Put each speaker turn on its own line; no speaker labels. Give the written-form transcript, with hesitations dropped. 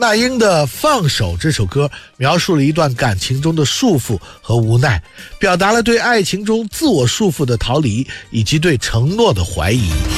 那英的《放手》这首歌描述了一段感情中的束缚和无奈，表达了对爱情中自我束缚的逃离以及对承诺的怀疑。